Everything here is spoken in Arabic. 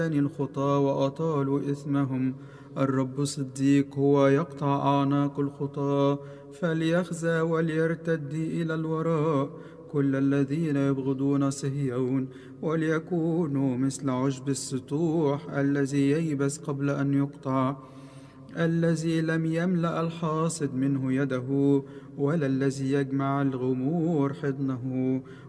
الخطى وأطالوا إثمهم. الرب صديق، هو يقطع أعناق الخطى، فليخزى وليرتد إلى الوراء كل الذين يبغضون صهيون، وليكونوا مثل عشب السطوح الذي ييبس قبل أن يقطع، الذي لم يملأ الحاصد منه يده، ولا الذي يجمع الغمور حضنه.